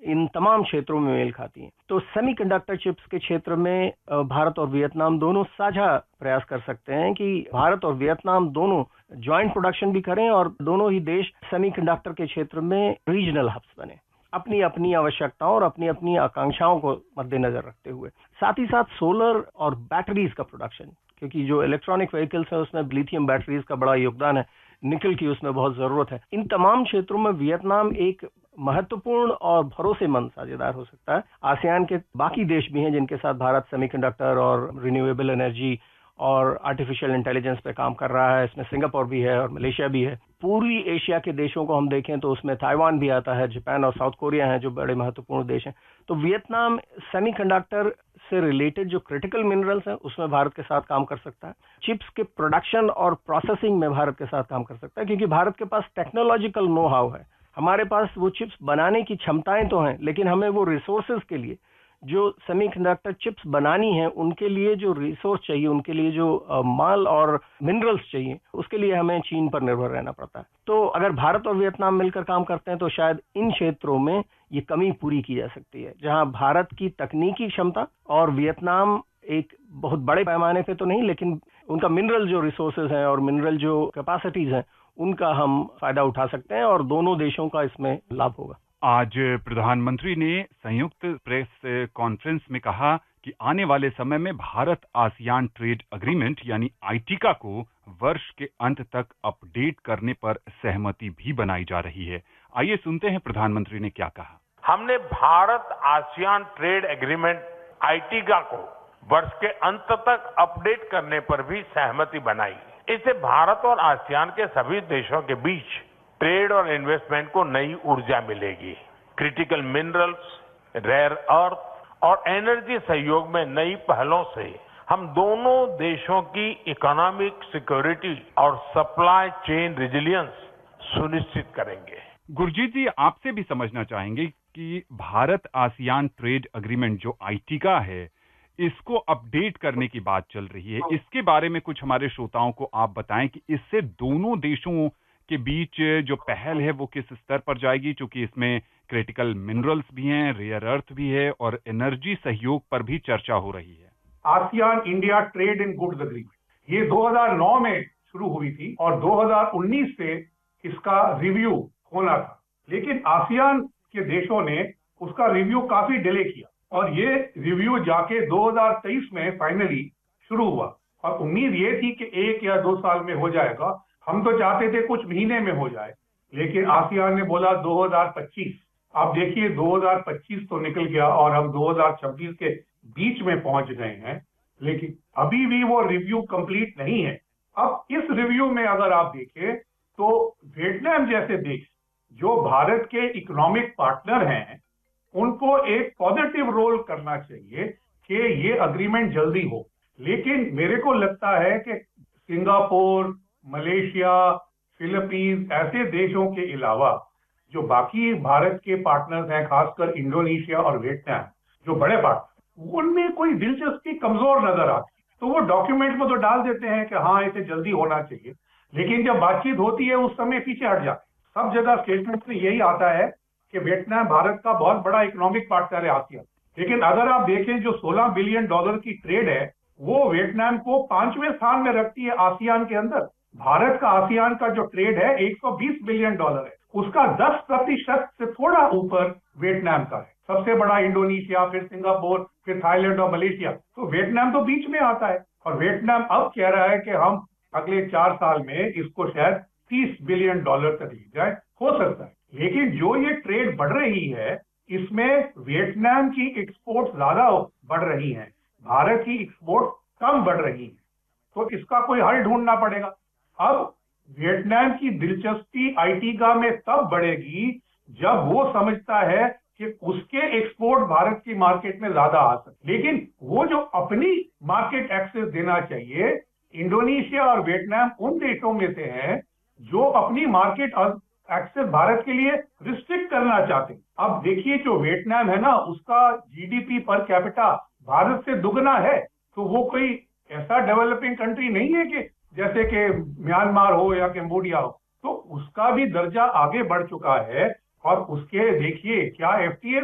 इन तमाम क्षेत्रों में मेल खाती हैं। तो सेमीकंडक्टर चिप्स के क्षेत्र में भारत और वियतनाम दोनों साझा प्रयास कर सकते हैं कि भारत और वियतनाम दोनों ज्वाइंट प्रोडक्शन भी करें और दोनों ही देश सेमीकंडक्टर के क्षेत्र में रीजनल हब्स बने, अपनी अपनी आवश्यकताओं और अपनी अपनी आकांक्षाओं को मद्देनजर रखते हुए। साथ ही साथ सोलर और बैटरीज का प्रोडक्शन, क्योंकि जो इलेक्ट्रॉनिक व्हीकल्स है उसमें लिथियम बैटरीज का बड़ा योगदान है, निकल की उसमें बहुत जरूरत है। इन तमाम क्षेत्रों में वियतनाम एक महत्वपूर्ण और भरोसेमंद साझेदार हो सकता है। आसियान के बाकी देश भी हैं जिनके साथ भारत सेमीकंडक्टर और रिन्यूएबल एनर्जी और आर्टिफिशियल इंटेलिजेंस पे काम कर रहा है। इसमें सिंगापुर भी है और मलेशिया भी है। पूर्वी एशिया के देशों को हम देखें तो उसमें ताइवान भी आता है, जापान और साउथ कोरिया हैं जो बड़े महत्वपूर्ण देश हैं। तो वियतनाम सेमीकंडक्टर से रिलेटेड जो क्रिटिकल मिनरल्स हैं उसमें भारत के साथ काम कर सकता है। चिप्स के प्रोडक्शन और प्रोसेसिंग में भारत के साथ काम कर सकता है, क्योंकि भारत के पास टेक्नोलॉजिकल नो हाउ है। हमारे पास वो चिप्स बनाने की क्षमताएं तो हैं, लेकिन हमें वो रिसोर्सेज के लिए, जो सेमीकंडक्टर चिप्स बनानी है उनके लिए जो रिसोर्स चाहिए, उनके लिए जो माल और मिनरल्स चाहिए, उसके लिए हमें चीन पर निर्भर रहना पड़ता है। तो अगर भारत और वियतनाम मिलकर काम करते हैं तो शायद इन क्षेत्रों में ये कमी पूरी की जा सकती है, जहां भारत की तकनीकी क्षमता और वियतनाम एक बहुत बड़े पैमाने पे तो नहीं, लेकिन उनका मिनरल जो रिसोर्सेज हैं और मिनरल जो कैपेसिटीज हैं उनका हम फायदा उठा सकते हैं और दोनों देशों का इसमें लाभ होगा। आज प्रधानमंत्री ने संयुक्त प्रेस कॉन्फ्रेंस में कहा कि आने वाले समय में भारत आसियान ट्रेड एग्रीमेंट यानी आईटीका को वर्ष के अंत तक अपडेट करने पर सहमति भी बनाई जा रही है। आइए सुनते हैं प्रधानमंत्री ने क्या कहा। हमने भारत आसियान ट्रेड एग्रीमेंट आईटीका को वर्ष के अंत तक अपडेट करने पर भी सहमति बनाई। इससे भारत और आसियान के सभी देशों के बीच ट्रेड और इन्वेस्टमेंट को नई ऊर्जा मिलेगी। क्रिटिकल मिनरल्स, रेयर अर्थ और एनर्जी सहयोग में नई पहलों से हम दोनों देशों की इकोनॉमिक सिक्योरिटी और सप्लाई चेन रेजिलियंस सुनिश्चित करेंगे। गुरजीत जी, आपसे भी समझना चाहेंगे कि भारत आसियान ट्रेड एग्रीमेंट जो आईटीका है, इसको अपडेट करने की बात चल रही है। इसके बारे में कुछ हमारे श्रोताओं को आप बताएं कि इससे दोनों देशों के बीच जो पहल है वो किस स्तर पर जाएगी, क्योंकि इसमें क्रिटिकल मिनरल्स भी हैं, रेयर अर्थ भी है और एनर्जी सहयोग पर भी चर्चा हो रही है। ASEAN India trade in goods agreement ये 2009 में शुरू हुई थी और 2019 से इसका रिव्यू होना था, लेकिन आसियान के देशों ने उसका रिव्यू काफी डिले किया और ये रिव्यू जाके 2023 में फाइनली शुरू हुआ और उम्मीद ये थी कि 1 या 2 साल में हो जाएगा। हम तो चाहते थे कुछ महीने में हो जाए, लेकिन आसियान ने बोला 2025। आप देखिए 2025 तो निकल गया और हम 2026 के बीच में पहुंच गए हैं, लेकिन अभी भी वो रिव्यू कंप्लीट नहीं है। अब इस रिव्यू में अगर आप देखें तो वियतनाम जैसे देश जो भारत के इकोनॉमिक पार्टनर हैं, उनको एक पॉजिटिव रोल करना चाहिए कि ये अग्रीमेंट जल्दी हो। लेकिन मेरे को लगता है कि सिंगापुर, मलेशिया, फिलीपींस ऐसे देशों के अलावा जो बाकी भारत के पार्टनर्स हैं, खासकर इंडोनेशिया और वियतनाम जो बड़े पार्टनर, उनमें कोई दिलचस्पी कमजोर नजर आती। तो वो डॉक्यूमेंट में तो डाल देते हैं कि हाँ इसे जल्दी होना चाहिए, लेकिन जब बातचीत होती है उस समय पीछे हट जाते। सब जगह स्टेटमेंट में यही आता है कि वियतनाम भारत का बहुत बड़ा इकोनॉमिक पार्टनर है आसियान, लेकिन अगर आप देखें जो $16 बिलियन की ट्रेड है वो वियतनाम को 5वें स्थान में रखती है आसियान के अंदर। भारत का आसियान का जो ट्रेड है $120 बिलियन है, उसका 10% से थोड़ा ऊपर वियतनाम का है। सबसे बड़ा इंडोनेशिया, फिर सिंगापुर, फिर थाईलैंड और मलेशिया। तो वियतनाम तो बीच में आता है और वियतनाम अब कह रहा है कि हम अगले 4 साल में इसको शायद $30 बिलियन तक ले जाए, हो सकता है। लेकिन जो ये ट्रेड बढ़ रही है इसमें वियतनाम की एक्सपोर्ट ज्यादा बढ़ रही है, भारत की एक्सपोर्ट कम बढ़ रही है, तो इसका कोई हल ढूंढना पड़ेगा। अब वियतनाम की दिलचस्पी आईटीका में तब बढ़ेगी जब वो समझता है कि उसके एक्सपोर्ट भारत की मार्केट में ज्यादा आ सकते, लेकिन वो जो अपनी मार्केट एक्सेस देना चाहिए, इंडोनेशिया और वियतनाम उन देशों में से हैं जो अपनी मार्केट एक्सेस भारत के लिए रिस्ट्रिक्ट करना चाहते हैं। अब देखिए जो वियतनाम है ना, उसका जीडीपी पर कैपिटा भारत से दुगना है, तो वो कोई ऐसा डेवलपिंग कंट्री नहीं है कि जैसे कि म्यांमार हो या कंबोडिया हो, तो उसका भी दर्जा आगे बढ़ चुका है और उसके देखिए क्या एफटीए